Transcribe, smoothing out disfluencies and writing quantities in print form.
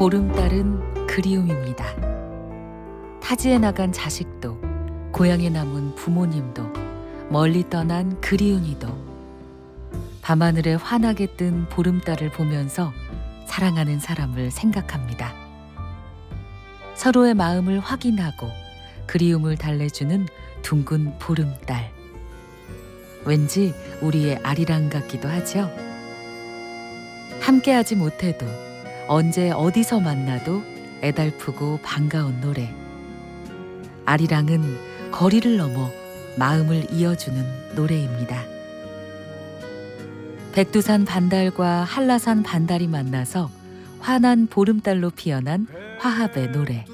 보름달은 그리움입니다. 타지에 나간 자식도, 고향에 남은 부모님도, 멀리 떠난 그리운이도 밤하늘에 환하게 뜬 보름달을 보면서 사랑하는 사람을 생각합니다. 서로의 마음을 확인하고 그리움을 달래주는 둥근 보름달. 왠지 우리의 아리랑 같기도 하죠. 함께하지 못해도 언제 어디서 만나도 애달프고 반가운 노래. 아리랑은 거리를 넘어 마음을 이어주는 노래입니다. 백두산 반달과 한라산 반달이 만나서 환한 보름달로 피어난 화합의 노래.